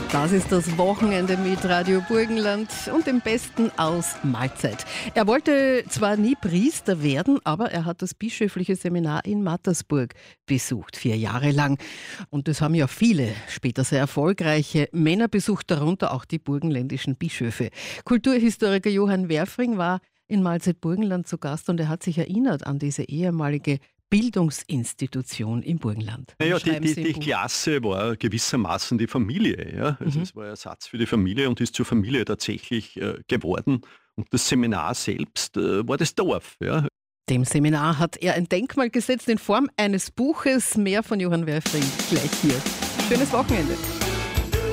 Das ist das Wochenende mit Radio Burgenland und dem Besten aus Mahlzeit. Er wollte zwar nie Priester werden, aber er hat das bischöfliche Seminar in Mattersburg besucht, 4 Jahre lang. Und das haben ja viele später sehr erfolgreiche Männer besucht, darunter auch die burgenländischen Bischöfe. Kulturhistoriker Johann Werfring war in Mahlzeit Burgenland zu Gast und er hat sich erinnert an diese ehemalige Bildungsinstitution im Burgenland. Naja, die Klasse war gewissermaßen die Familie. Ja? Also es war ein Ersatz für die Familie und ist zur Familie tatsächlich geworden. Und das Seminar selbst war das Dorf. Ja? Dem Seminar hat er ein Denkmal gesetzt in Form eines Buches. Mehr von Johann Werfring gleich hier. Schönes Wochenende.